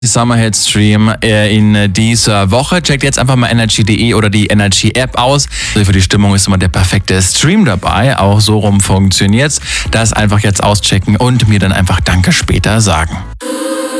Summerhit Stream in dieser Woche. Checkt jetzt einfach mal energy.de oder die Energy App aus. Für die Stimmung ist immer der perfekte Stream dabei. Auch so rum funktioniert's. Das einfach jetzt auschecken und mir dann einfach Danke später sagen.